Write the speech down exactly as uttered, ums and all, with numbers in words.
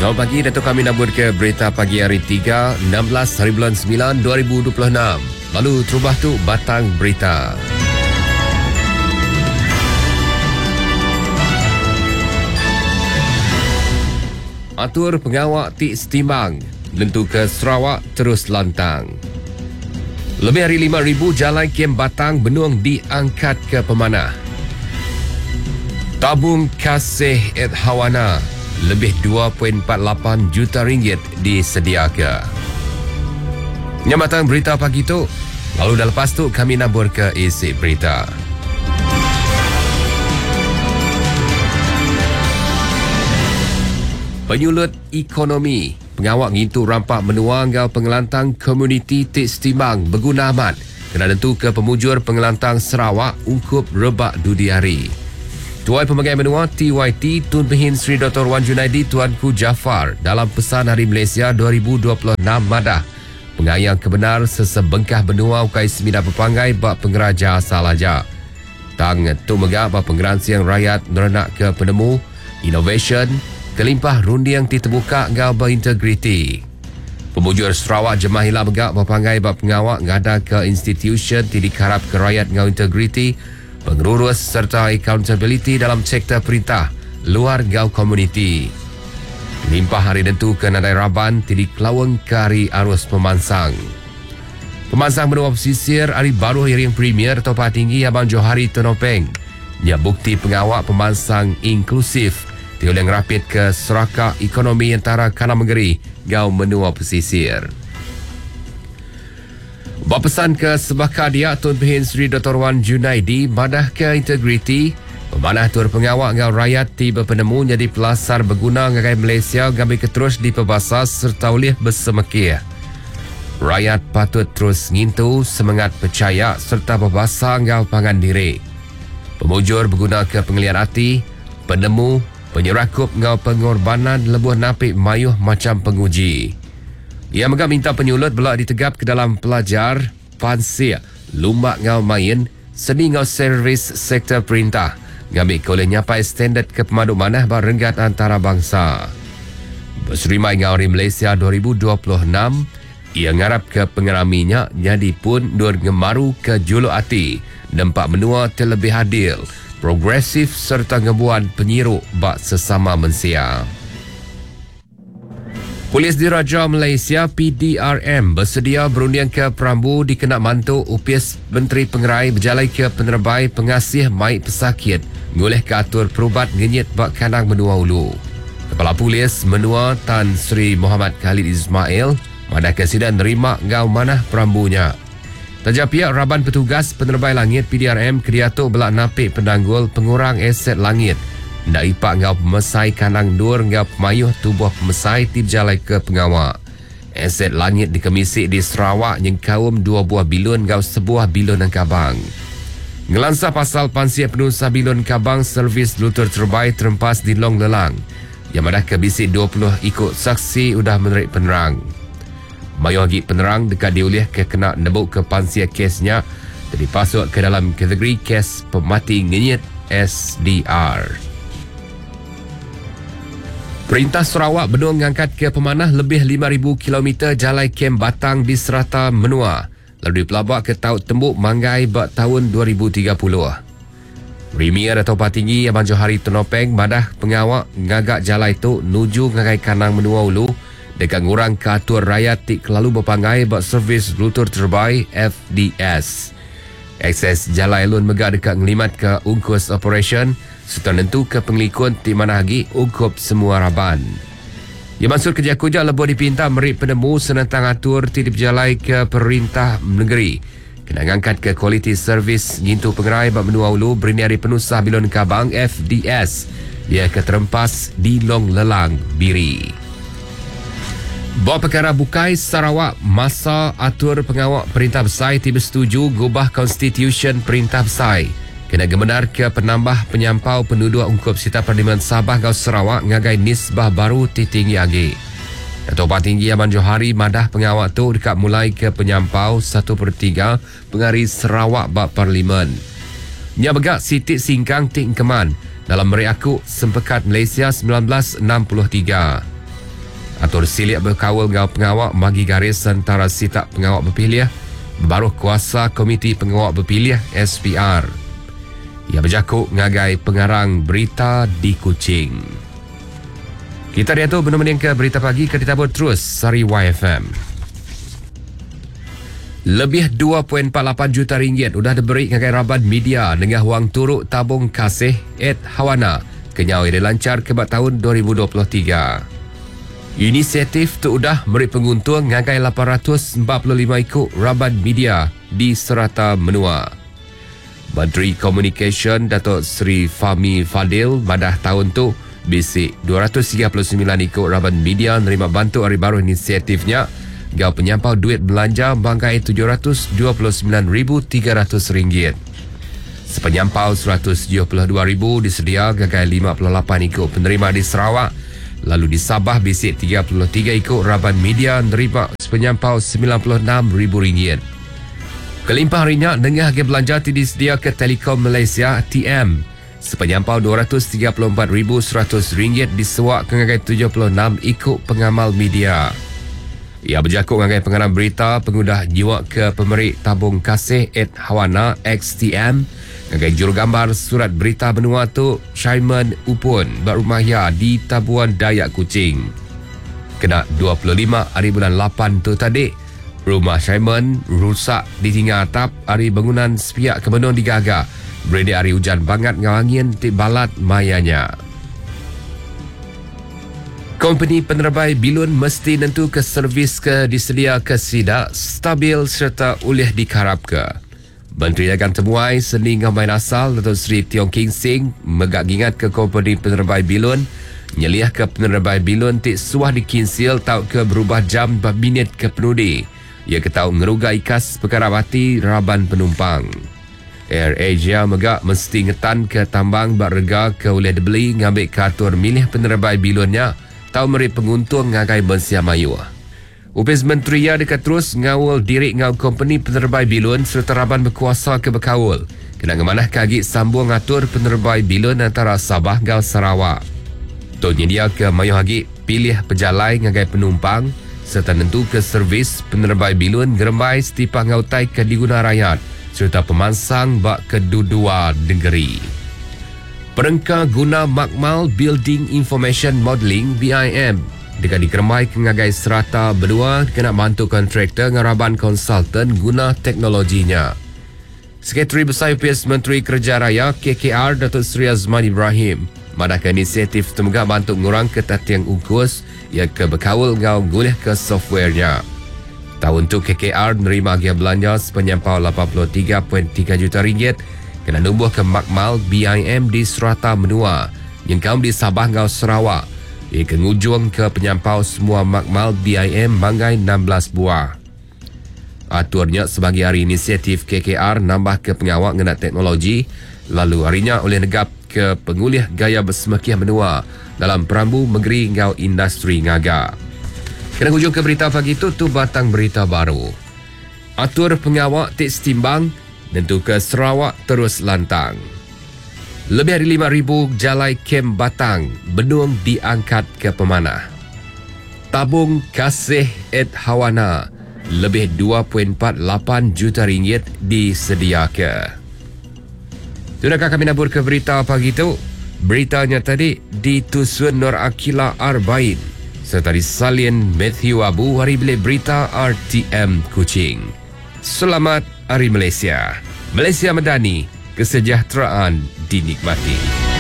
Selamat pagi, Datuk kami nak buat ke berita pagi hari tiga, enam belas hari bulan sembilan, dua ribu dua puluh enam. Lalu terubah tu batang berita. Atur pengawak tik setimbang, lentu ke Sarawak terus lantang. Lebih dari lima ribu jalan kem Batang Benung diangkat ke pemanah. Tabung kasih et hawana lebih dua perpuluhan empat lapan juta ringgit disediakan. Nyamatan berita pagi tu. Lalu dah lepas tu kami nabur ke isi berita. Penyulut ekonomi, pengawak ngintu rampak menua ngau pengelantang komuniti tik setimbang berguna amat. Kena tentu ke pemujur pengelantang Sarawak ungkup rebak dudi hari. Tuai Pemagai Menua T Y T Tun Pehin Sri Doktor Wan Junaidi Tuanku Jaafar dalam pesan Hari Malaysia dua ribu dua puluh enam madah pengayang kebenar sesebengkah benua ukai sembilan berpanggai bak pengeraja asal aja. Tang tu megak bak penggeransiang rakyat nerenak ke penemu, innovation, kelimpah rundiang ti terbuka ngau berintegriti. Pemujur Sarawak Jemaah Hilang megak berpanggai bak pengawak ngada ke institution ti dikarap ke rakyat ngau integriti, pengurus serta accountability dalam sektor perintah luar gau komuniti. Limpah hari tentu ke nadai raban tidi kelawang ke hari arus pemansang. Pemansang benua pesisir hari baru yang premier Topa Tinggi Abang Johari Tenopeng. Nya bukti pengawak pemansang inklusif diulang rapid ke serakah ekonomi antara Kanam Menggeri gau menua pesisir. Berpesan ke Sebaka Dia Tun Pehin Sri Doktor Wan Junaidi madah ke integriti, pemanah tur pengawak ngau rakyat tiba penemu jadi pelasar berguna ngagai Malaysia gambil keterus di pebasas serta ulih bersemekih. Rakyat patut terus ngintu semangat percaya serta berbasa ngau pangan diri. Pemujur berguna ke pengelian hati, penemu, penyerakup ngau pengorbanan lebuh napik mayuh macam penguji. Ia megah minta penyulut belak ditegap ke dalam pelajar, pansir, lumbak ngau main, seni ngau servis sektor perintah, ngambil ke oleh nyapai standard ke pemaduk manah berenggat antara bangsa. Berserimai ngau Hari Malaysia dua ribu dua puluh enam, ia ngarap ke pengeraminya jadi pun dur ngemaru ke juluk hati, nampak menua terlebih adil, progresif serta ngebuan penyiruk bak sesama mensia. Polis Diraja Malaysia P D R M bersedia berundian ke Perambu dikenak mantuk upis Menteri Pengerai berjalai ke penerbai pengasih maik pesakit ngoleh ke atur perubat ngenyit bak kanang menua ulu. Kepala Polis Menua Tan Sri Muhammad Khalid Ismail madah kesiden nerima ngau manah Perambunya. Tajak pihak Raban Petugas Penerbai Langit P D R M kediatuk belak napik pendanggul pengurang aset langit. Ndak ipak ngau pemesai kanang dur ngau pemayuh tubuh pemesai tip jalai ke pengawak. Aset langit dikemisik di Sarawak yang kaum dua buah bilun ngau sebuah bilun Kabang. Ngelansah pasal pansiap penusah bilun Kabang servis lutur terbaik terempas di Long Lelang. Yang madah kebisik dua puluh ikut saksi udah menerik penerang. Mayuh lagi penerang dekat diulih ke kena nebuk ke pansiap kesnya jadi pasuk ke dalam kategori kes pemati ngenyit S D R. Perintah Sarawak Benung mengangkat ke pemanah lebih lima ribu kilometer jalai kem Batang di serata menua. Lalu dipelabak ke Taut Tembuk Manggai bak tahun dua ribu tiga puluh. Premier Topa Tinggi Abang Johari Tenopeng madah pengawak ngagak jalai tu nuju ngagai kanang menua ulu dekat ngurang ke atur rakyat tik kelalu berpangai bak servis lutur terbaik F D S. Akses jalai lun megak dekat ngelimat ke ungkus operation serta nentu ke pengelikun di mana lagi ungkup semua raban. Ia maksud kerja kuja lebuh dipinta merik penemu senentang atur tidip jalai ke perintah negeri. Kena ngangkat ke kualiti servis ngintu pengerai bak menua ulu berini hari penusah bilun Kabang F D S. Ia keterempas di Long Lelang Biri. Bawa perkara Bukai Sarawak masa atur pengawak Perintah Besar tiba setuju gubah Constitution Perintah Besar. Kena gemenar ke penambah penyampau penduduk ungkup Sita Parlimen Sabah Gau Sarawak ngagai nisbah baru titinggi agi. Topa Tinggi Abang Johari madah pengawak tu dekat mulai ke penyampau satu per tiga pengari Sarawak bak Parlimen. Nya begak Sitik Singkang Tik Keman dalam meriaku Sempekat Malaysia seribu sembilan ratus enam puluh tiga. Atur silik berkawal ngau pengawak bagi garis antara sitak pengawak berpilihan baru kuasa Komiti Pengawak Berpilihan S P R. Ia berjakuk ngagai pengarang berita di Kuching. Kita lihat tu benar-benar ke berita pagi ke ditabur terus Sari Y F M. Lebih dua perpuluhan empat lapan juta ringgit sudah diberi ngagai raban media dengan wang turuk tabung kasih at Hawana kenyau yang dilancar ke tahun dua ribu dua puluh tiga. Inisiatif tu sudah beri penguntung ngagai lapan ratus empat puluh lima ikut raban media di serata menua. Menteri Komunikasi Datuk Seri Fahmi Fadil pada tahun tu bisik dua ratus tiga puluh sembilan ikut raban media menerima bantu hari baru inisiatifnya gau penyampau duit belanja bangkai tujuh ratus dua puluh sembilan ribu tiga ratus ringgit. Sepenyampau seratus tujuh puluh dua ribu disedia gagai lima puluh lapan ikut penerima di Sarawak. Lalu di Sabah bisik tiga puluh tiga ikut raban media menerima sepenyampau sembilan puluh enam ribu ringgit. Kelimpah harinya dengan harga belanja disedia ke Telekom Malaysia T M. Sepenyampau dua ratus tiga puluh empat ribu seratus ringgit disewak ke ngagai tujuh puluh enam ikut pengamal media. Ia berjakuk ngagai pengarang berita pengudah jiwa ke pemerik tabung kasih at Hawana X T M. Ngagai jurugambar surat berita benua tu Shaiman Upun berumahya di Tabuan Dayak Kuching. Kena dua puluh lima hari bulan lapan tu tadi, rumah Shaiman rusak ditinggal atap hari bangunan sepiak kemenung digaga. Berada hari hujan bangat ngau angin di balat mayanya. Kompeni penerbai bilun mesti nentu ke servis ke disedia ke sidak stabil serta ulih dikarap ke. Menteri Dagang Temuai Seni Ngamain Asal Datuk Seri Tiong King Sing megak gingat ke kompeni penerbai bilun nyeliah ke penerbai bilun tik suah dikinsil tau ke berubah jam minit ke penudi. Ia ketau ngerugai ikas perkara bati raban penumpang. Air Asia megak mesti ngetan ke tambang berrega ke oleh dibeli ngambil katur milih penerbai bilunnya tau meri penguntung ngagai Bensia Mayu. Upis Menteri ya dekat terus ngawal diri ngau kompeni penerbai bilun serta raban berkuasa ke berkawal. Kena ngemanah kagi sambung ngatur penerbai bilun antara Sabah ngau Sarawak. Tunya dia ke Mayu Hagi pilih pejalai ngagai penumpang serta nentu ke servis penerbai bilun gerembai setipah ngautai ke diguna rakyat serta pemansang bak kedua-dua negeri. Perengka guna Makmal Building Information Modelling B I M dekat dikeremai ke ngagai serata berdua kena bantu kontraktor ngaraban konsultan guna teknologinya. Sekretari Besar U P S Menteri Kerja Raya K K R Datuk Seri Azman Ibrahim madahkan inisiatif temegah bantu ngurang ketatiang ungkus ia ke berkawal ngau gulih ke softwarenya. Tahun tu K K R menerima harga belanja sepenyampau lapan puluh tiga perpuluhan tiga juta ringgit kena numbuh ke Makmal B I M di Serata Menua yang kaum di Sabah ngau Sarawak. Ia kengujung ke penyampau semua Makmal B I M banggai enam belas buah. Aturnya sebagai hari inisiatif K K R nambah ke pengawak ngena teknologi lalu harinya oleh negap ke pengulih gaya bersemekih menua dalam perambu negeri ngau industri ngaga. Kena hujung ke berita pagi itu tu batang berita baru. Atur pengawak tik setimbang tentu ke Sarawak terus lantang. Lebih dari lima ribu jalai kem Batang benung diangkat ke pemanah. Tabung kasih at Hawana lebih dua perpuluhan empat lapan juta ringgit disediakan. Sudahkah kami nabur ke berita pagi itu? Beritanya tadi ditusun Nur Akila Arbain serta disalin Matthew Abu hari bilik berita R T M Kuching. Selamat Hari Malaysia. Malaysia Madani, kesejahteraan dinikmati.